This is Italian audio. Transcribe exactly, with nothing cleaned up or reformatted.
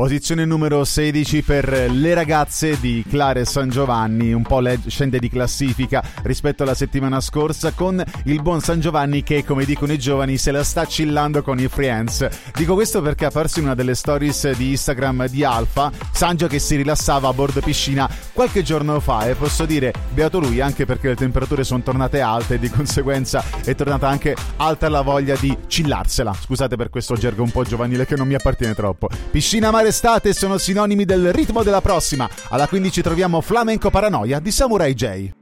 Posizione numero sedici per le ragazze di Clara e San Giovanni, un po' le scende di classifica rispetto alla settimana scorsa con il buon San Giovanni che, come dicono i giovani, se la sta chillando con i friends. Dico questo perché ha perso in una delle stories di Instagram di Alfa Sangio che si rilassava a bordo piscina qualche giorno fa, e posso dire beato lui, anche perché le temperature sono tornate alte e di conseguenza è tornata anche alta la voglia di chillarsela. Scusate per questo gergo un po' giovanile che non mi appartiene troppo. Piscina, mare, estate sono sinonimi del ritmo della prossima. Alla quindici troviamo Flamenco Paranoia di Samurai J.